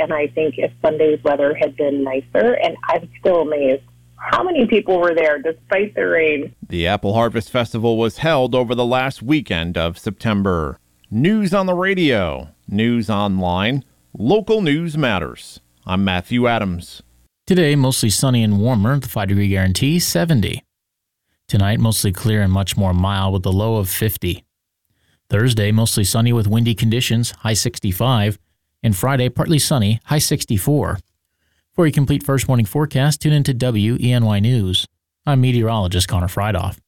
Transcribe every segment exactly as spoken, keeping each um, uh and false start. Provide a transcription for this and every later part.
and I think if Sunday's weather had been nicer, and I'm still amazed how many people were there despite the rain. The Apple Harvest Festival was held over the last weekend of September. News on the radio, news online, local news matters. I'm Matthew Adams. Today, mostly sunny and warmer, the five-degree guarantee, seventy. Tonight, mostly clear and much more mild with a low of fifty. Thursday, mostly sunny with windy conditions, high sixty-five. And Friday, partly sunny, high sixty-four. For a complete first morning forecast, tune into W E N Y News. I'm meteorologist Connor Friedhoff.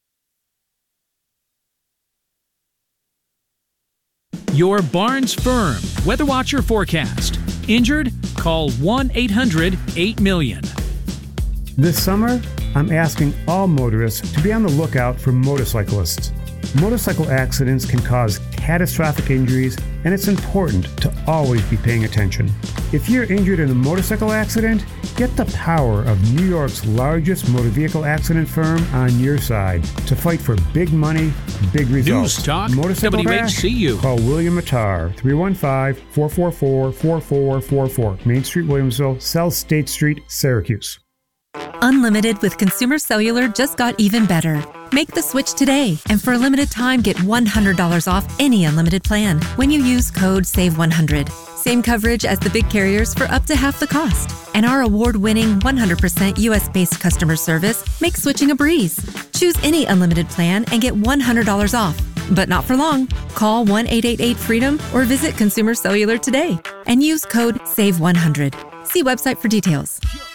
Your Barnes Firm Weather Watcher forecast. Injured? Call one eight hundred eight million. This summer, I'm asking all motorists to be on the lookout for motorcyclists. Motorcycle accidents can cause catastrophic injuries, and it's important to always be paying attention. If you're injured in a motorcycle accident, get the power of New York's largest motor vehicle accident firm on your side to fight for big money, big results. News Talk, Motorcycle W H C U. Crash? Call William Mattar, three one five, four four four, four four four four. Main Street, Williamsville, South State Street, Syracuse. Unlimited with Consumer Cellular just got even better. Make the switch today, and for a limited time, get one hundred dollars off any unlimited plan when you use code save one hundred. Same coverage as the big carriers for up to half the cost. And our award-winning one hundred percent U S-based customer service makes switching a breeze. Choose any unlimited plan and get one hundred dollars off. But not for long. Call one eight eight eight freedom or visit Consumer Cellular today and use code save one hundred. See website for details.